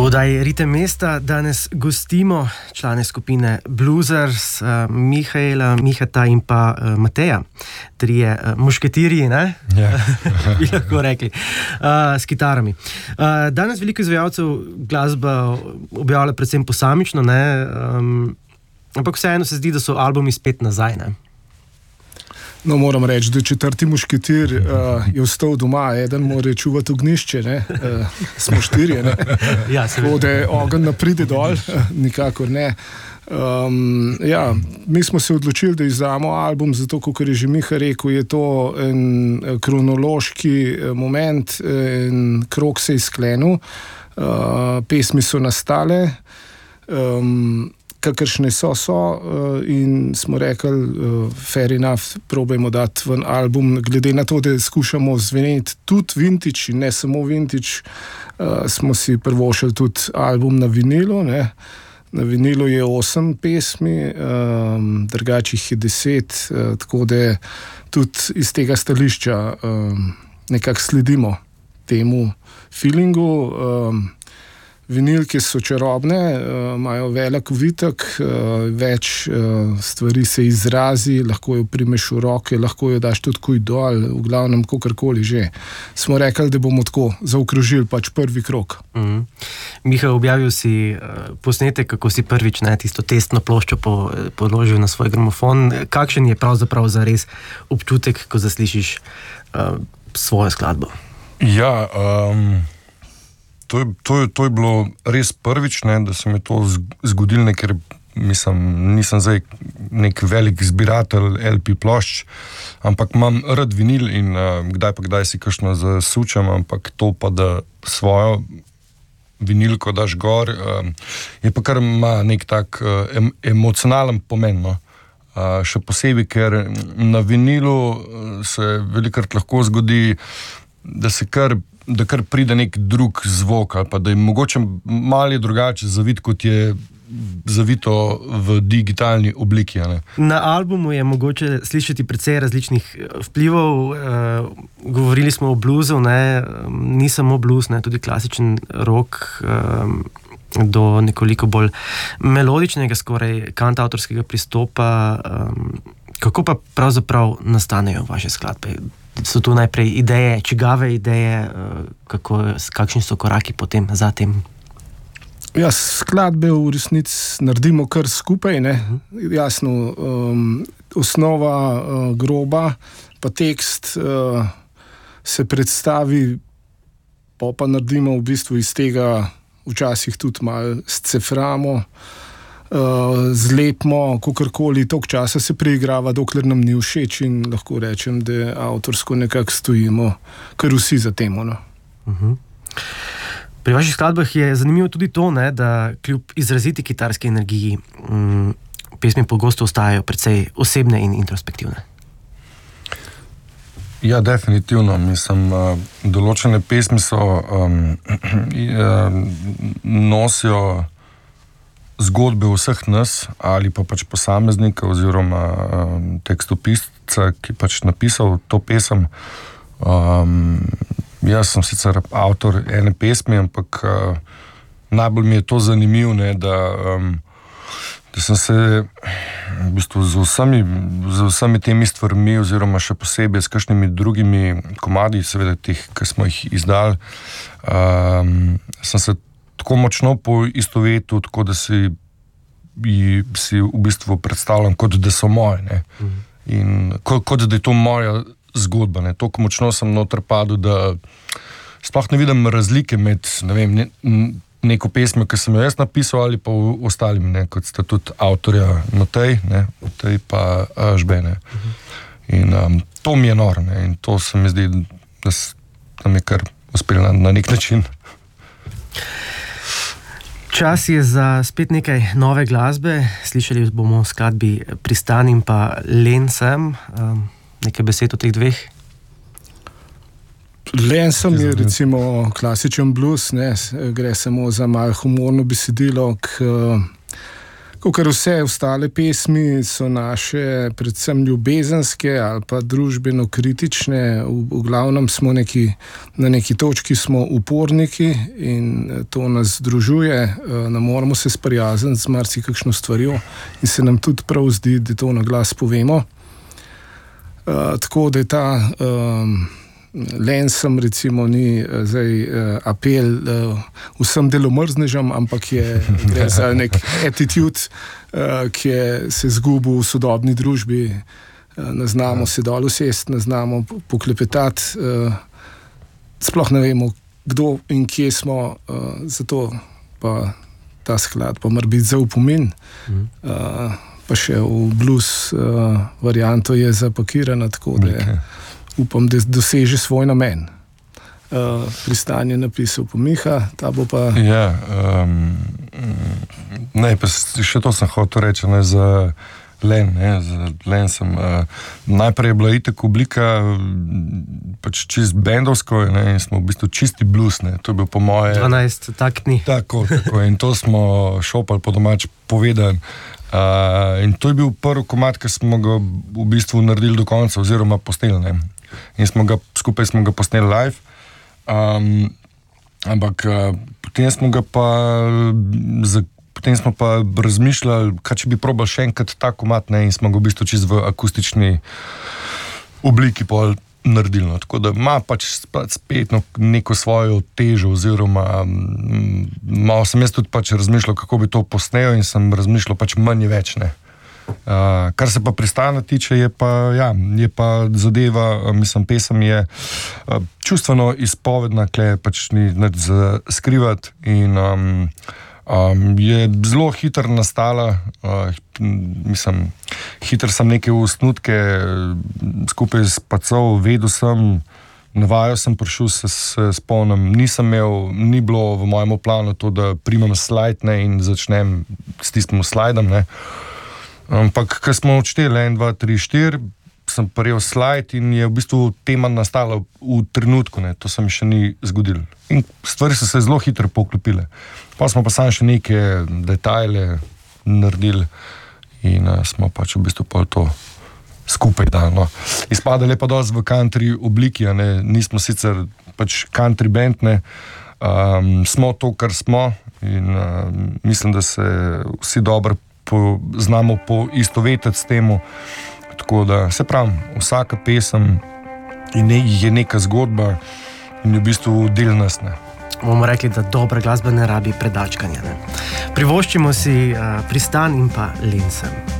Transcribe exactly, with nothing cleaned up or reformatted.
oddaji Ritem mesta danes gostimo člane skupine Bluesers, uh, Mihaela, Mihata in pa uh, Mateja. Trije uh, mušketirji, ne? Ja. Bi lahko rekli. Uh, s kitarami. Uh, danes veliko izvajalcev glasba objavlja predvsem posamično, ne? Um, ampak vseeno se zdi, da so albumi spet nazaj, ne? No, moram reči, da četrti mušketir uh, je ostal doma, eden mora čuvati ognišče, ne? Uh, smo štirje, ne? Ja, tako da ogenj ne pride dol, nikakor ne. Um, ja, mi smo se odločili, da izdamo album, zato, kot je že Miha rekel, je to en kronološki moment, en krog se je sklenil, uh, pesmi so nastale, um, kakršne so, so in smo rekli, uh, fair enough, probajmo dati ven album, glede na to, da skušamo zveneti tudi vintage in ne samo vintage, uh, smo si prvošili tudi album na vinilu, ne. Na vinilu je osem pesmi, um, drugačih je deset, uh, tako da tudi iz tega stališča um, nekako sledimo temu feelingu. Um, Vinilke so čarobne, uh, imajo velik vitek, uh, več uh, stvari se izrazi, lahko jo primeš v roke, lahko jo daš tudi kuj dol, v glavnem kakorkoli že. Smo rekli, da bomo tako zaokrožili pač prvi krog. Mm-hmm. Miha, objavil si uh, posnetek, kako si prvič ne, tisto testno ploščo po, položil na svoj gramofon. Kakšen je pravzaprav zares občutek, ko zaslišiš uh, svojo skladbo? Ja, um... To je, to, je, to je bilo res prvič, ne, da se mi to zgodilo, ker mislim, nisem zdaj nek velik zbiratelj el pi plošč, ampak imam rad vinil in uh, kdaj pa kdaj si kakšno zasučam, ampak to pa, da svojo vinilko daš gor, uh, je pa kar ima nek tak uh, em, emocionalen pomen. No. Uh, še posebej, ker na vinilu se velikokrat lahko zgodi, da se kar da kar pride nek drug zvok ali pa da je mogoče malo drugače zavit, kot je zavito v digitalni obliki. Ne? Na albumu je mogoče slišati precej različnih vplivov. E, govorili smo o bluesu, ne? Ni samo blues, ne? Tudi klasičen rock, e, do nekoliko bolj melodičnega, skoraj kantavtorskega pristopa. E, kako pa pravzaprav nastanejo vaše skladbe? So tu najprej ideje, čigave ideje, kako, kakšni so koraki potem za tem? Ja, skladbe v resnici naredimo kar skupaj, ne. Jasno, um, osnova uh, groba, pa tekst uh, se predstavi, pa pa naredimo v bistvu iz tega, včasih tudi malo sceframo, Uh, zlepimo, kakorkoli, toliko časa se preigrava, dokler nam ni všeč in lahko rečem, da avtorsko nekako stojimo, kar vsi za temo. No. Uh-huh. Pri vaših skladbah je zanimivo tudi to, ne, da kljub izraziti kitarski energiji um, pesmi pogosto ostajajo precej osebne in introspektivne. Ja, definitivno. Mislim, uh, določene pesmi so um, uh, nosijo zgodbe vseh nas ali pa pač posameznika oziroma um, tekstopisca, ki pač napisal to pesem. Um, jaz sem sicer avtor ene pesmi, ampak uh, najbolj mi je to zanimivo, ne, da, um, da sem se v bistvu z vsemi, z vsemi temi stvarmi oziroma še posebej s kakšnimi drugimi komadi, seveda teh, ki smo jih izdali, um, sem se tako močno poistovetil, tako da si, bi, si v bistvu predstavljam, kot da so moje. Ne? Mm. In kot, kot da je to moja zgodba. Ne? Toliko močno sem noter padel, da sploh ne vidim razlike med ne vem, ne, neko pesmi, ki sem jo jaz napisal, ali pa ostalim, ne? Kot sta tudi avtorja Matej, ne? Matej pa Žbene. Mm. In um, to mi je noro, ne? In to se mi zdi, da nam je kar uspelo na, na nek način. Čas je za spet nekaj nove glasbe. Slišali bomo v skladbi Pristan in pa Len sem. Um, nekaj besed o teh dveh? Len sem je recimo klasičen blues, ne? Gre samo za malo humorno besedilo, k, Kakor vse ostale pesmi so naše predvsem ljubezenske ali pa družbeno kritične, v, v glavnem smo neki, na neki točki smo uporniki in to nas združuje, ne moramo se sprijazniti z marsikakšno stvarjo in se nam tudi prav zdi, da to na glas povemo. Uh, tako da je ta um, Lensem recimo ni uh, zdaj uh, apel uh, vsem delomrznežam, ampak je gre za nek attitude, uh, ki je se zgubil v sodobni družbi. Uh, ne znamo se dol usesti, ne znamo poklepetati, uh, sploh ne vemo, kdo in kje smo, uh, zato pa ta sklad pa mora biti za upomin. Mm. Uh, pa še v blues uh, varianto je zapakirana, tako da je, upam, da doseže svoj namen. Uh, Pristan je napisal po Miha, ta bo pa... Ja, um, ne, pa še to sem hotel reči, ne, za Len, ne, za Len sem, uh, najprej je bila itak oblika pač čist bendovsko, ne, in smo v bistvu čisti blues, ne, to je bil po moje... dvanajst taktni. Tako, tako, in to smo šopali po domač povedan. Uh, in to je bil prvi komad, ki smo ga v bistvu naredili do konca, oziroma posneli, ne. In smo ga, skupaj smo ga posneli live. Um, ampak uh, potem smo ga pa za, potem smo pa razmišljali, kaj če bi probali še enkrat ta komad, ne, in smo ga v bistvu čist v akustični obliki pol naredili. No. Tako da ima pač spet no, neko svojo težo, oziroma m, malo sem jaz tudi pač razmišljal, kako bi to posnel, in sem razmišljal pač manj je več, ne. Uh, kar se pa Pristana tiče, je pa, ja, je pa zadeva, mislim, pesem je uh, čustveno izpovedna, kle pač ni nič za skrivati in um, um, je zelo hitro nastala, uh, mislim, hitro sem neke osnutke skupaj s Pacov, vedel sem, navajal sem, prišel se, se spomnim, nisem imel, ni bilo v mojem planu to, da primem slajd, ne, in začnem s tistim slajdom, ne. Ampak, ko smo odšteli en, dva, tri, štiri, sem prijel slajd in je v bistvu tema nastala v trenutku, ne, to se mi še ni zgodilo. In stvari so se zelo hitro poklopile. Pa smo pa sam še neke detajle naredili in uh, smo pač v bistvu pa to skupaj dali. No. Izpadali je pa dosti v country obliki, ne, nismo sicer pač country band, ne, um, smo to, kar smo in uh, mislim, da se vsi dobro Po, znamo poistovetiti s temu, tako da se pravim, vsaka pesem ne, je neka zgodba in je v bistvu del nas, ne. Bomo rekli, da dobra glasba ne rabi predačkanja, ne. Privoščimo si uh, Pristan in pa Lensem.